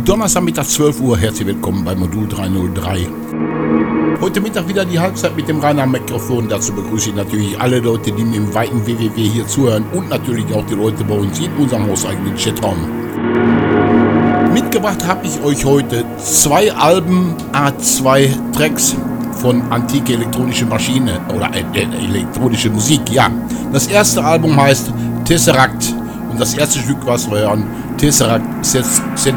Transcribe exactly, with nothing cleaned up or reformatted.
Donnerstag Mittag zwölf Uhr, herzlich willkommen bei Modul dreihunderthrei. Heute Mittag wieder die Halbzeit mit dem Rainer Mikrofon. Dazu begrüße ich natürlich alle Leute, die mir im weiten W W W hier zuhören und natürlich auch die Leute bei uns in unserem hauseigenen Chatraum. Mitgebracht habe ich euch heute zwei Alben, A zwei Tracks von Antike Elektronische Maschine oder äh, elektronische Musik, ja. Das erste Album heißt Tesseract und das erste Stück, was wir hören, Tesseract Sent